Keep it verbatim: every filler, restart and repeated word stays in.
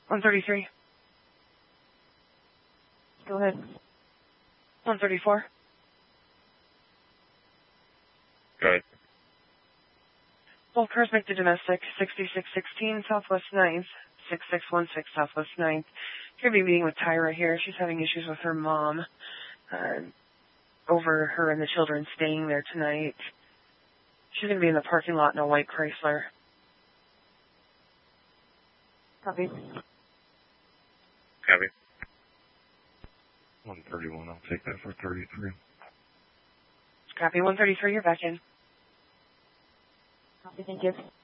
one thirty-three. Go ahead. one thirty-four. Go ahead. Both cars make the domestic, sixty-six sixteen Southwest ninth, six six one six Southwest ninth. You're going to be meeting with Tyra here. She's having issues with her mom uh, over her and the children staying there tonight. She's going to be in the parking lot in a white Chrysler. Copy. Copy. one thirty-one, I'll take that for thirty-three. Copy, one thirty-three, you're back in. Copy, thank you.